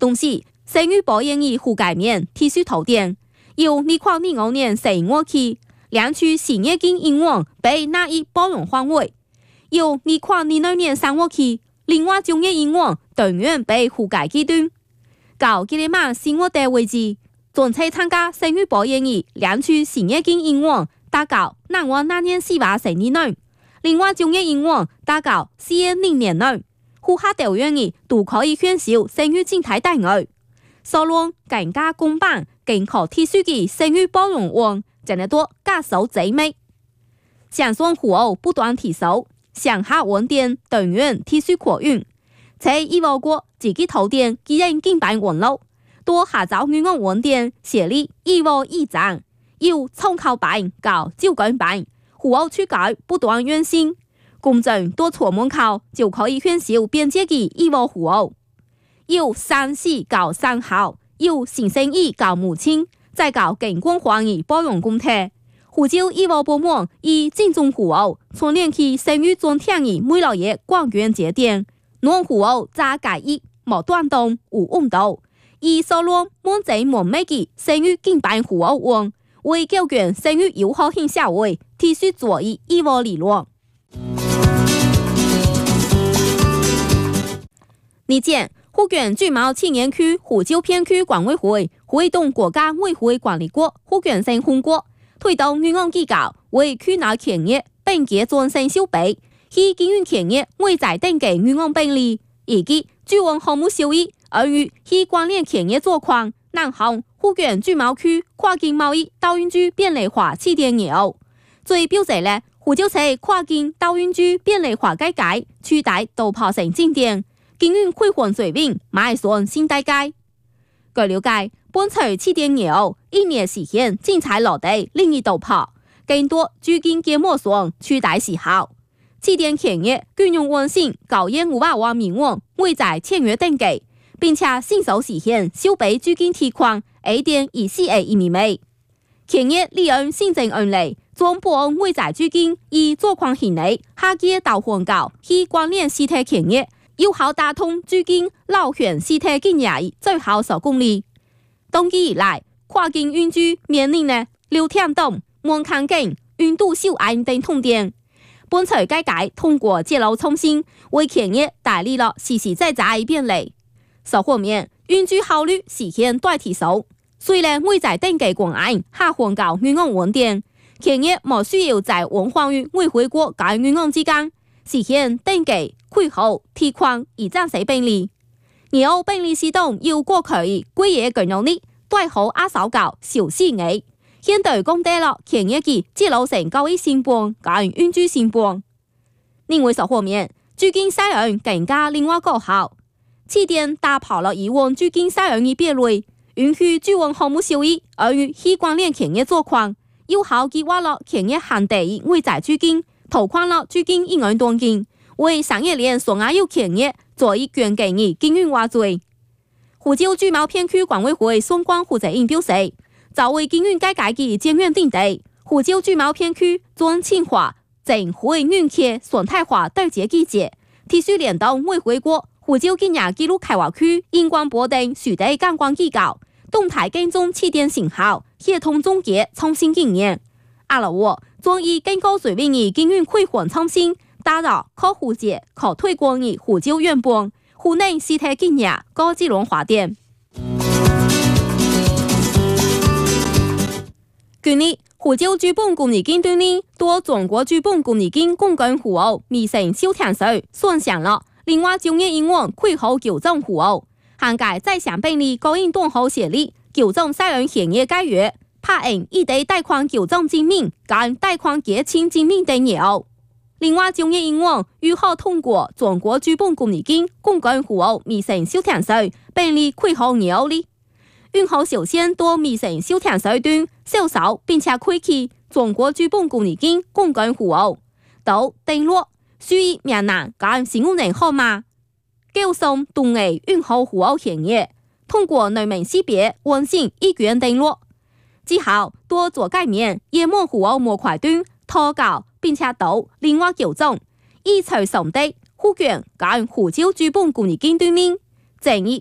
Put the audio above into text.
同時，生育保險義覆蓋面提出頭點，由2025年4月起，兩區事業經營網被納入保容範圍；由2026年3月起，另外就業營網同樣被覆蓋階段。到今日晚4月底為止，總體參加生育保險義兩區事業經營網達到2年4萬成年內，另外就業營網達到4年內，符合條件義都可以選擇生育靜態待遇。所論更加公平、更可提出的生育包容網，真係多加手仔美。相信父母不斷提手，上下穩定同樣提出可用。在以往過自己頭點既然經辦網絡，多下找女安穩定設立以往議站，要參考版搞照管版，父母出街不斷遠心，公眾多出門口就可以選擇便捷的以往父母。要三思搞三好，要新生意搞母親，再搞更廣泛的包容公體。護照義務部門以尊重父母，從年起生育專項的每老爺廣源節點，讓父母在介意無斷動無誤導，以所論滿載滿美的生育經辦父母網，為構建生育友好型社會提出作為義務理論。日前，福建駐毛青年區湖州片區管委會會同國家衛會管理局福建省分局推動女安機構為區內企業本屆轉型修備，以經營企業未在登記女安便利，以及駐往項目收益，而與以關聯企業狀況，南航福建駐毛區跨境貿易導運具便利化起點業務。最標誌咧，湖州市跨境導運具便利化改革取代都跑成經典。經營開墾水平邁上新台階。據了解，本場起點業務一年實現精彩落地另一道跑，更多資金結膜上取代時效。起點企業金融穩性高約500萬名望未在簽約登記，並且新手實現收備資金提款 A.14A 一米美。企業利用新增案例，將保安未在資金以做框形內下階到環稿以關聯實體企業。有效打通資金撈選實體經驗最好手功力。冬季以來，跨境運具面臨呢流暢度、門檻緊、運度少安等痛點。本場改革通過節流創新，為企業帶來了實實在在便利。首方面，運具效率實現大提升。雖然未在登記公案下環稿女安穩定，企業無需要在文化與委會國甲女安之間實現登記。開戶提款以暫時便利，然後便利系統要過去貴嘢更容易，對好阿手搞小事藝，現代講得了企業嘅節流成交易成本加運具成本。另外一方面，資金使用更加另外高效，起點打破了以往資金使用嘅壁壘，允許駐往項目收益而與非關聯企業做框，有效計劃了企業限地未在資金投寬了資金以外斷金。為商業鏈所有企業做一卷給你經營挖罪。湖州駐毛片區管委會相關負責人表示，作為經營改革嘅建院定地，湖州駐毛片區將強化整會運企生態化對接機制，提出聯動為回國湖州經驗記錄開發區營管部等屬地監管機構，動態跟蹤起點成效，協同總結創新經驗。阿老我將以更高水平嘅經營開發創新。打造可護節、可推廣的湖州原本湖內實體經驗高質量發展。去年，湖州資本公益金對呢多中國資本公益金公共服務未成小天水算上了，另外就業營運開戶糾正服務，涵蓋在上便利高應動後協力糾正私人企業解約、拍印異地貸款糾正證明、跟貸款結清證明等業務。另外，就業營運如何通過中國資本公益金公共服務未成小天水便利開戶業務哩。運後首先多未成小天水端銷售並且開啟中國資本公益金公共服務，到登錄輸入名單跟使用人號碼，構成同類運後服務行業，通過內面識別完成一卷登錄之後，多做界面業務服務模塊端投稿。並且到另外糾正，以隨上地、福建跟湖州資本公益金對面，建議